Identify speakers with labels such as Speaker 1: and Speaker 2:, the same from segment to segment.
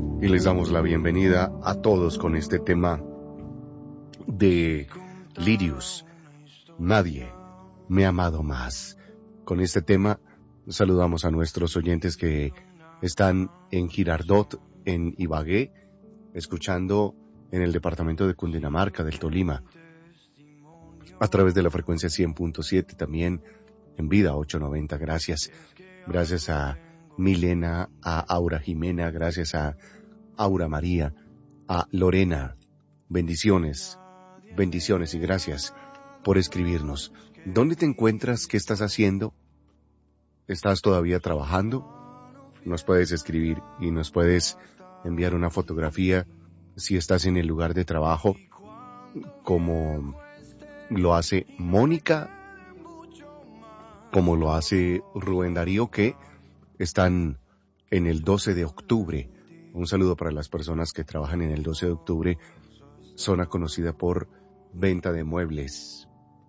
Speaker 1: Y les damos la bienvenida a todos con este tema de Lirius. Nadie me ha amado más. Con este tema saludamos a nuestros oyentes que están en Girardot, en Ibagué, escuchando en el departamento de Cundinamarca, del Tolima, a través de la frecuencia 100.7, también en Vida 890. Gracias. Gracias a Milena, a Aura Jimena, gracias a Aura María, a Lorena. Bendiciones, bendiciones y gracias por escribirnos. ¿Dónde te encuentras? ¿Qué estás haciendo? ¿Estás todavía trabajando? Nos puedes escribir y nos puedes enviar una fotografía si estás en el lugar de trabajo, como lo hace Mónica, como lo hace Rubén Darío, que están en el 12 de octubre. Un saludo para las personas que trabajan en el 12 de octubre, zona conocida por venta de muebles.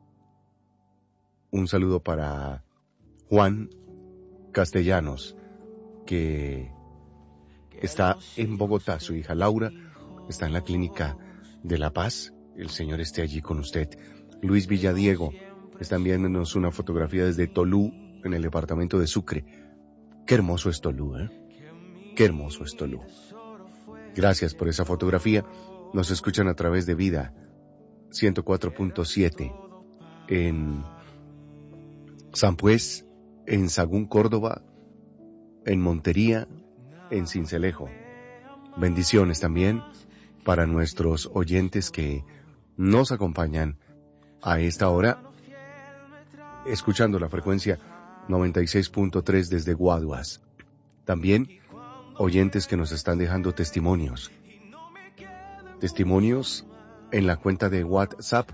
Speaker 1: Un saludo para Juan Castellanos, que está en Bogotá. Su hija Laura está en la clínica de La Paz. El Señor esté allí con usted. Luis Villadiego está enviándonos una fotografía desde Tolú, en el departamento de Sucre. Qué hermoso es Tolú, ¿eh? Qué hermoso es Tolú. Gracias por esa fotografía. Nos escuchan a través de Vida 104.7 en Sampués, en Sagún, Córdoba, en Montería, en Sincelejo. Bendiciones también para nuestros oyentes que nos acompañan a esta hora, escuchando la frecuencia 96.3 desde Guaduas. También oyentes que nos están dejando testimonios en la cuenta de WhatsApp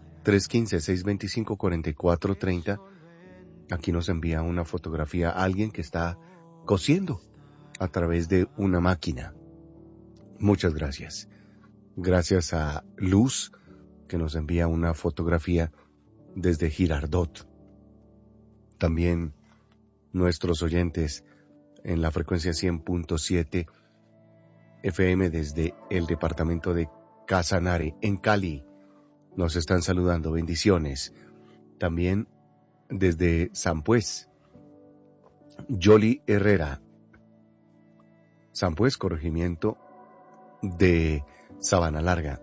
Speaker 1: 315-625-4430. Aquí nos envía una fotografía a alguien que está cosiendo a través de una máquina. Muchas gracias. Gracias a Luz, que nos envía una fotografía desde Girardot. También nuestros oyentes en la frecuencia 100.7 FM desde el departamento de Casanare, en Cali, nos están saludando. Bendiciones. También desde Sampués, Yoli Herrera, Sampués, corregimiento de Sabana Larga,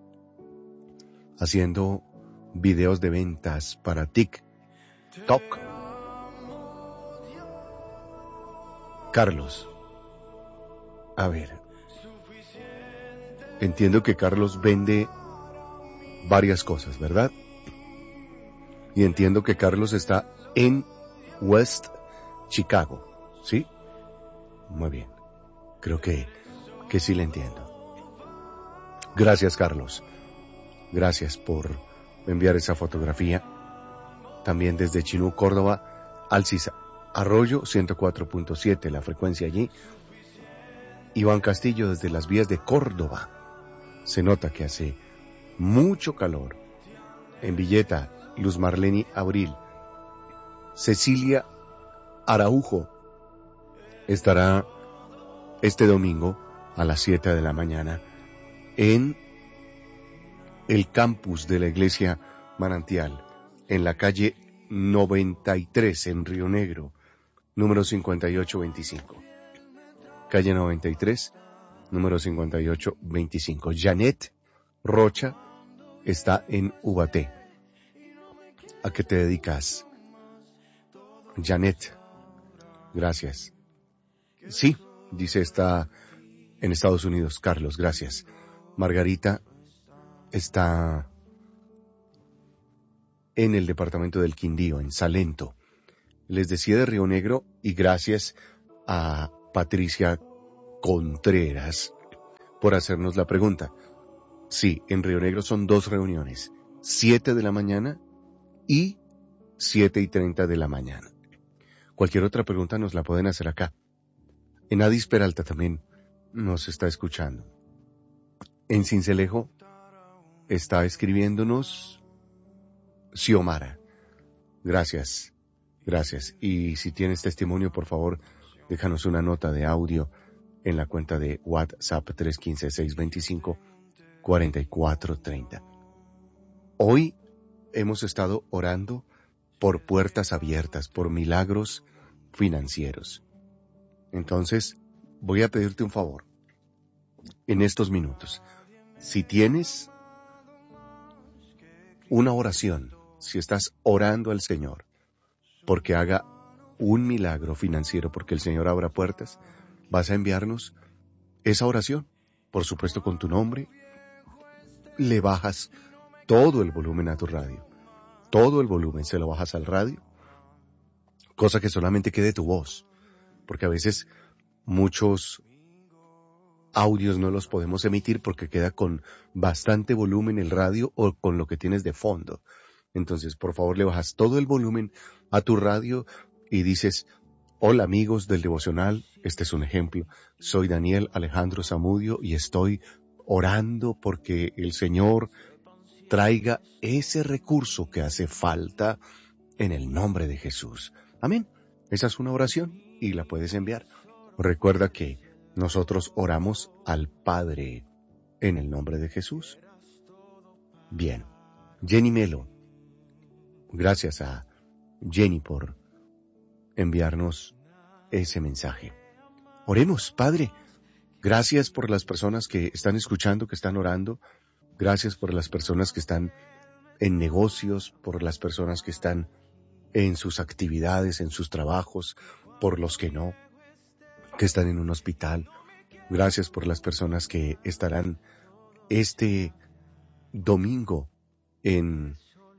Speaker 1: haciendo videos de ventas para TikTok. Carlos, a ver, entiendo que Carlos vende varias cosas, ¿verdad? Y entiendo que Carlos está en West Chicago, ¿sí? Muy bien, creo que sí le entiendo. Gracias, Carlos. Gracias por enviar esa fotografía. También desde Chinú, Córdoba, Alcisa Arroyo 104.7, la frecuencia allí. Iván Castillo desde las vías de Córdoba. Se nota que hace mucho calor. En Villeta, Luz Marleni Abril. Cecilia Araujo estará este domingo a las 7 de la mañana en el campus de la Iglesia Manantial, en la calle 93 en Río Negro, número 5825. Calle 93, número 5825. Janet Rocha está en Ubaté. ¿A qué te dedicas, Janet? Gracias. Sí, dice, está en Estados Unidos. Carlos, gracias. Margarita está en el departamento del Quindío, en Salento. Les decía de Río Negro, y gracias a Patricia Contreras por hacernos la pregunta. Sí, en Río Negro son 2 reuniones, 7 de la mañana y 7:30 de la mañana. Cualquier otra pregunta nos la pueden hacer acá. En Adis Peralta también nos está escuchando. En Sincelejo está escribiéndonos Xiomara. Gracias, gracias. Y si tienes testimonio, por favor, déjanos una nota de audio en la cuenta de WhatsApp 315-625-4430. Hoy hemos estado orando por puertas abiertas, por milagros financieros. Entonces, voy a pedirte un favor en estos minutos. Si tienes una oración, si estás orando al Señor porque haga un milagro financiero, porque el Señor abra puertas, vas a enviarnos esa oración, por supuesto con tu nombre. Le bajas todo el volumen a tu radio, todo el volumen se lo bajas al radio, cosa que solamente quede tu voz, porque a veces muchos audios no los podemos emitir porque queda con bastante volumen el radio o con lo que tienes de fondo. Entonces, por favor, le bajas todo el volumen a tu radio y dices: hola amigos del devocional, este es un ejemplo. Soy Daniel Alejandro Zamudio y estoy orando porque el Señor traiga ese recurso que hace falta en el nombre de Jesús. Amén. Esa es una oración y la puedes enviar. Recuerda que nosotros oramos al Padre en el nombre de Jesús. Bien. Jenny Melo. Gracias a Jenny por enviarnos ese mensaje. Oremos, Padre. Gracias por las personas que están escuchando, que están orando. Gracias por las personas que están en negocios, por las personas que están en sus actividades, en sus trabajos, por los que no, que están en un hospital. Gracias por las personas que estarán este domingo en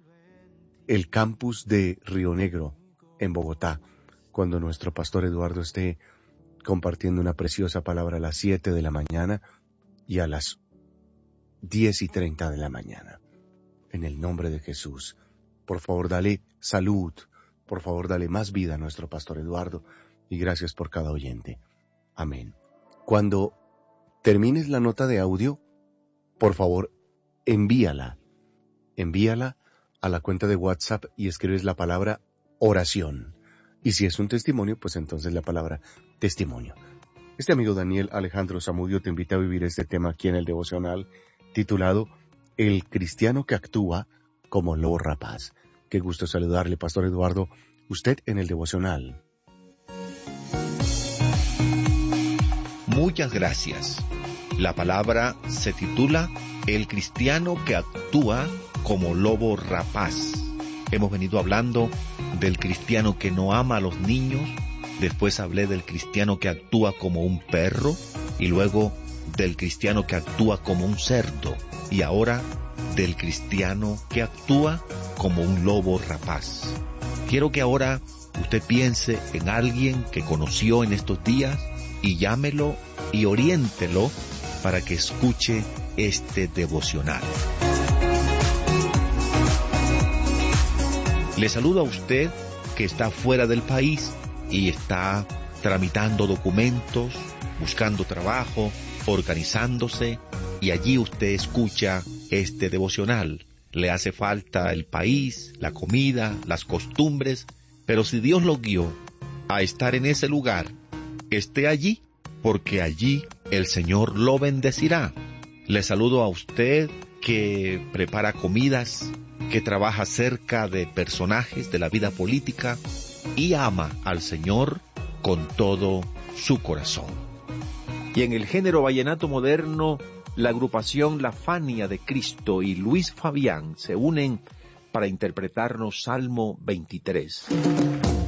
Speaker 1: el campus de Río Negro, en Bogotá, cuando nuestro pastor Eduardo esté compartiendo una preciosa palabra a las 7 de la mañana y a las 10:30 de la mañana. En el nombre de Jesús, por favor, dale salud, por favor, dale más vida a nuestro pastor Eduardo, y gracias por cada oyente. Amén. Cuando termines la nota de audio, por favor, envíala a la cuenta de WhatsApp y escribes la palabra oración. Y si es un testimonio, pues entonces la palabra testimonio. Este amigo Daniel Alejandro Zamudio te invita a vivir este tema aquí en el devocional titulado El cristiano que actúa como lobo rapaz. Qué gusto saludarle, Pastor Eduardo, usted en el devocional.
Speaker 2: Muchas gracias. La palabra se titula El cristiano que actúa como lobo rapaz. Hemos venido hablando del cristiano que no ama a los niños, después hablé del cristiano que actúa como un perro y luego del cristiano que actúa como un cerdo y ahora del cristiano que actúa como un lobo rapaz. Quiero que ahora usted piense en alguien que conoció en estos días y llámelo y oriéntelo para que escuche este devocional. Le saludo a usted que está fuera del país y está tramitando documentos, buscando trabajo, organizándose, y allí usted escucha este devocional. Le hace falta el país, la comida, las costumbres, pero si Dios lo guió a estar en ese lugar, esté allí, porque allí el Señor lo bendecirá. Le saludo a usted que prepara comidas, que trabaja cerca de personajes de la vida política y ama al Señor con todo su corazón.
Speaker 3: Y en el género vallenato moderno, la agrupación La Fania de Cristo y Luis Fabián se unen para interpretarnos Salmo 23.